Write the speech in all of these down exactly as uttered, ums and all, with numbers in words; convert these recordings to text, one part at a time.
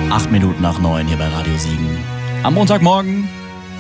Acht Minuten nach neun hier bei Radio Siegen. Am Montagmorgen,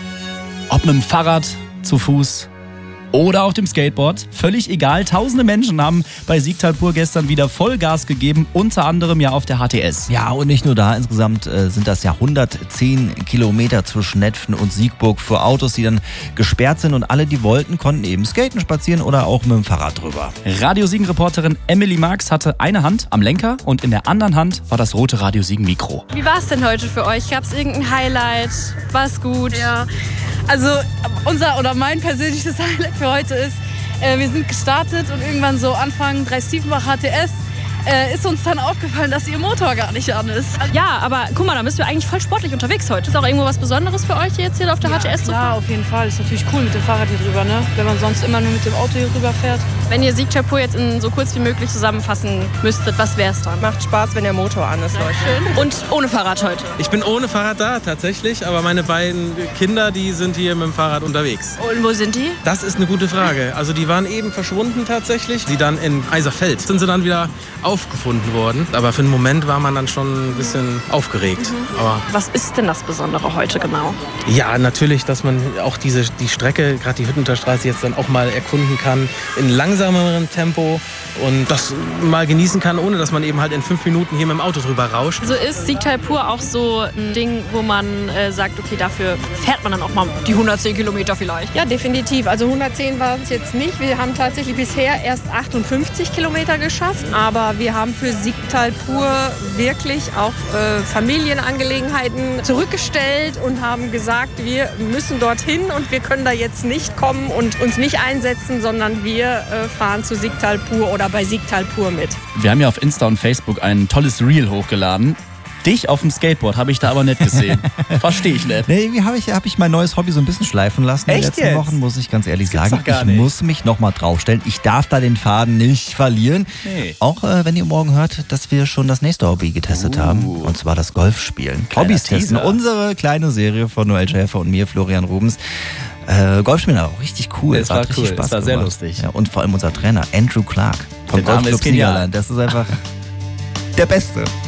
ob mit dem Fahrrad, zu Fuß oder auf dem Skateboard, völlig egal. Tausende Menschen haben bei Siegtal Pur gestern wieder Vollgas gegeben, unter anderem ja auf der H T S. Ja, und nicht nur da, insgesamt äh, sind das ja hundertzehn Kilometer zwischen Netphen und Siegburg für Autos, die dann gesperrt sind, und alle, die wollten, konnten eben skaten, spazieren oder auch mit dem Fahrrad drüber. Radio Siegen-Reporterin Emily Marx hatte eine Hand am Lenker und in der anderen Hand war das rote Radio Siegen-Mikro. Wie war es denn heute für euch? Gab es irgendein Highlight? War es gut? Ja, also unser oder mein persönliches Highlight für heute ist, äh, wir sind gestartet und irgendwann so Anfang Dreistiefenbach H T S äh, ist uns dann aufgefallen, dass ihr Motor gar nicht an ist. Ja, aber guck mal, da bist du eigentlich voll sportlich unterwegs heute. Ist auch irgendwo was Besonderes für euch jetzt hier auf der Ja, H T S zu fahren? klar, auf jeden Fall. Ist natürlich cool mit dem Fahrrad hier drüber, ne? Wenn man sonst immer nur mit dem Auto hier rüber fährt. Wenn ihr Siegtal Pur jetzt in so kurz wie möglich zusammenfassen müsstet, was wäre es dann? Macht Spaß, wenn der Motor an ist, Leute. Und ohne Fahrrad heute? Ich bin ohne Fahrrad da, tatsächlich, aber meine beiden Kinder, die sind hier mit dem Fahrrad unterwegs. Und wo sind die? Das ist eine gute Frage. Also die waren eben verschwunden tatsächlich. Die dann in Eiserfeld sind sie dann wieder aufgefunden worden. Aber für einen Moment war man dann schon ein bisschen aufgeregt. Mhm. Aber was ist denn das Besondere heute genau? ja, natürlich, dass man auch diese, die Strecke, gerade die Hüttenterstraße, jetzt dann auch mal erkunden kann in langsamerem Tempo und das mal genießen kann, ohne dass man eben halt in fünf Minuten hier mit dem Auto drüber rauscht. Also ist Siegtal Pur auch so ein Ding, wo man äh, sagt, okay, dafür fährt man dann auch mal die hundertzehn Kilometer vielleicht? Ja, definitiv. Also hundertzehn waren es jetzt nicht. Wir haben tatsächlich bisher erst achtundfünfzig Kilometer geschafft. Aber wir haben für Siegtal Pur wirklich auch äh, Familienangelegenheiten zurückgestellt und haben gesagt, wir müssen dorthin und wir können da jetzt nicht kommen und uns nicht einsetzen, sondern wir äh, fahren zu Siegtal Pur oder bei Siegtal Pur mit. Wir haben ja auf Insta und Facebook ein tolles Reel hochgeladen. Dich auf dem Skateboard habe ich da aber nicht gesehen. Verstehe ich nicht. Nee, irgendwie habe ich, hab ich mein neues Hobby so ein bisschen schleifen lassen. Echt in den letzten jetzt? Wochen, muss ich ganz ehrlich Gibt's sagen. doch gar Ich nicht. muss mich nochmal draufstellen. Ich darf da den Faden nicht verlieren. Nee. Auch äh, wenn ihr morgen hört, dass wir schon das nächste Hobby getestet Uh. haben. Und zwar das Golfspielen. Kleiner Hobbys testen. Teaser. Unsere kleine Serie von Noel Schäfer und mir, Florian Rubens. Äh, Golfspielen auch richtig cool. Es war Hat richtig cool. Spaß Es war sehr gemacht. lustig. Ja, und vor allem unser Trainer Andrew Clark vom Der Name Golfclub ist genial. Siegerland. Das ist einfach der Beste.